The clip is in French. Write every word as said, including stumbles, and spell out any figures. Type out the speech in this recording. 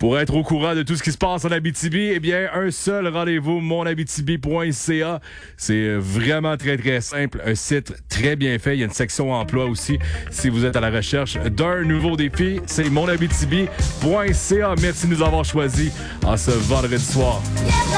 Pour être au courant de tout ce qui se passe en Abitibi, eh bien, un seul rendez-vous, mon abitibi point c a. C'est vraiment très, très simple. Un site très bien fait. Il y a une section emploi aussi. Si vous êtes à la recherche d'un nouveau défi, c'est mon abitibi point c a. Merci de nous avoir choisis en ce vendredi soir.